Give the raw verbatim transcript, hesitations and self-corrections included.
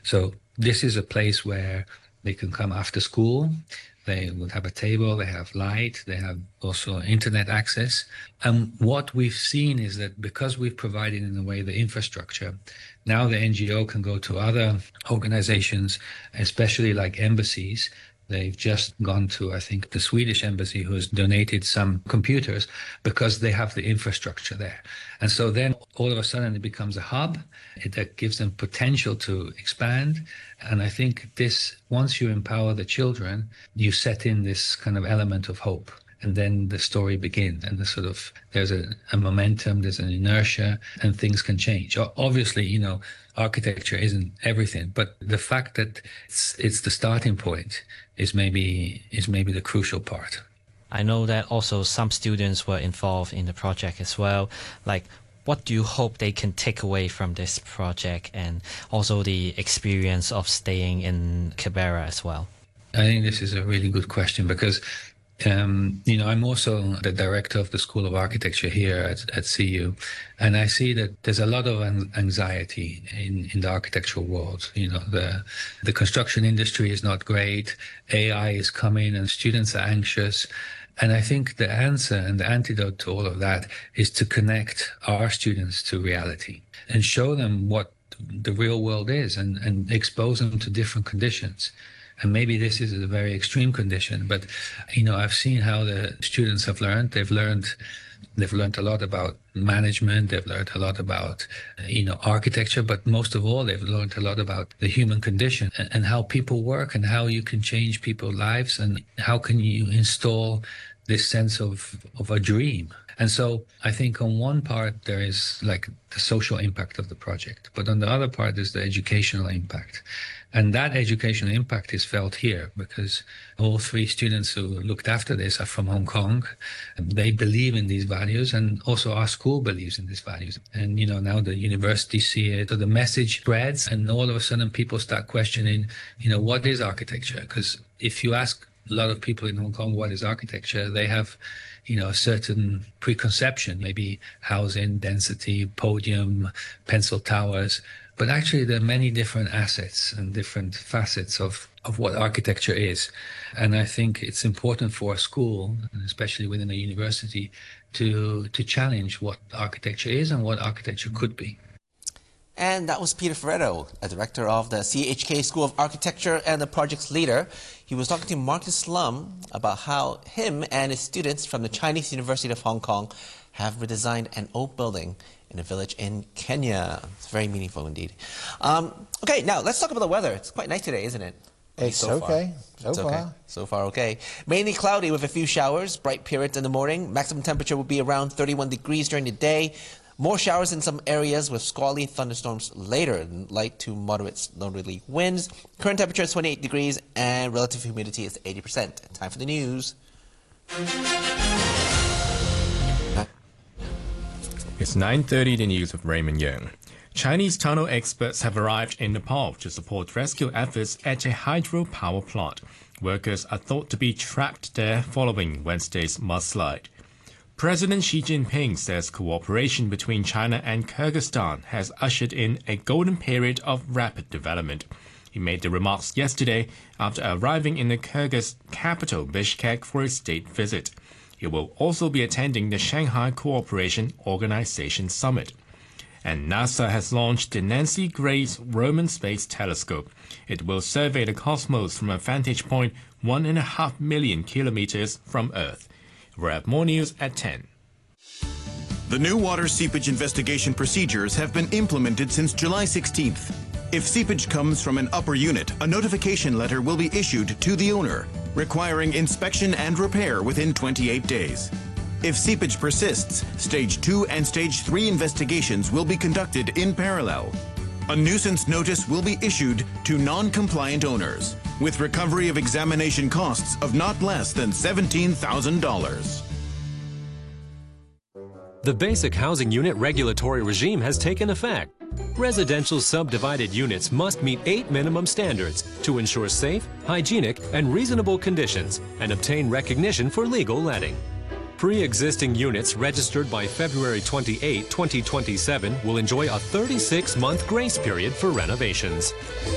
So this is a place where they can come after school. They would have a table, they have light, they have also internet access. And what we've seen is that because we've provided in a way the infrastructure, now the N G O can go to other organizations, especially like embassies. They've just gone to, I think, the Swedish embassy, who has donated some computers because they have the infrastructure there. And so then all of a sudden it becomes a hub. It that gives them potential to expand. And I think this, once you empower the children, you set in this kind of element of hope. And then the story begins, and the sort of there's a, a momentum, there's an inertia, and things can change. Obviously, you know, architecture isn't everything, but the fact that it's it's the starting point is maybe is maybe the crucial part. I know that also some students were involved in the project as well. Like, what do you hope they can take away from this project, and also the experience of staying in Canberra as well? I think this is a really good question because Um, you know, I'm also the director of the School of Architecture here at, at C U, and I see that there's a lot of anxiety in, in the architectural world. You know, the the construction industry is not great, A I is coming, and students are anxious. And I think the answer and the antidote to all of that is to connect our students to reality and show them what the real world is, and, and expose them to different conditions. And maybe this is a very extreme condition, but, you know, I've seen how the students have learned. They've learned, they've learned a lot about management. They've learned a lot about, you know, architecture, but most of all, they've learned a lot about the human condition and, and how people work and how you can change people's lives and how can you install this sense of, of a dream. And so I think on one part, there is like the social impact of the project, but on the other part is the educational impact. And that educational impact is felt here because all three students who looked after this are from Hong Kong. They believe in these values, and also our school believes in these values. And, you know, now the university see it, so the message spreads, and all of a sudden people start questioning, you know, what is architecture? Because if you ask a lot of people in Hong Kong what is architecture, they have, you know, a certain preconception, maybe housing, density, podium, pencil towers. But actually, there are many different assets and different facets of, of what architecture is. And I think it's important for a school, and especially within a university, to, to challenge what architecture is and what architecture could be. And that was Peter Ferretto, a director of the C H K School of Architecture and the project's leader. He was talking to Marcus Lum about how him and his students from the Chinese University of Hong Kong have redesigned an old building in a village in Kenya. It's very meaningful indeed. Um, okay, now let's talk about the weather. It's quite nice today, isn't it? It's so okay. So it's far. okay. So far, okay. Mainly cloudy with a few showers, bright periods in the morning. Maximum temperature will be around thirty-one degrees during the day. More showers in some areas with squally thunderstorms later. Light to moderate northerly winds. Current temperature is twenty-eight degrees and relative humidity is eighty percent. Time for the news. It's nine thirty, the news with Raymond Young. Chinese tunnel experts have arrived in Nepal to support rescue efforts at a hydropower plant. Workers are thought to be trapped there following Wednesday's mudslide. President Xi Jinping says cooperation between China and Kyrgyzstan has ushered in a golden period of rapid development. He made the remarks yesterday after arriving in the Kyrgyz capital Bishkek for a state visit. He will also be attending the Shanghai Cooperation Organization Summit. And NASA has launched the Nancy Grace Roman Space Telescope. It will survey the cosmos from a vantage point one and a half million kilometers from Earth. We'll have more news at ten. The new water seepage investigation procedures have been implemented since July sixteenth. If seepage comes from an upper unit, a notification letter will be issued to the owner, requiring inspection and repair within twenty-eight days. If seepage persists, Stage two and Stage three investigations will be conducted in parallel. A nuisance notice will be issued to non-compliant owners, with recovery of examination costs of not less than seventeen thousand dollars. The Basic Housing Unit regulatory regime has taken effect. Residential subdivided units must meet eight minimum standards to ensure safe, hygienic, and reasonable conditions and obtain recognition for legal letting. Pre-existing units registered by February twenty-eighth, twenty twenty-seven will enjoy a thirty-six month grace period for renovations.